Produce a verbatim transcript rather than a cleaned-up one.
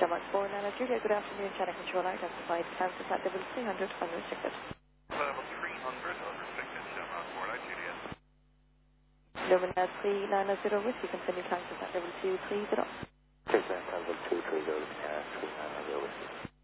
Denmark four, Nana Julia, good afternoon, Channel Control, identified Kansas at level three hundred, unrestricted. Level three hundred, unrestricted, Shamrock four, Night Julia. Lumina three nine zero, whiskey, continue Kansas at level two three zero. Take that, level two three zero, uh, three nine zero, whiskey.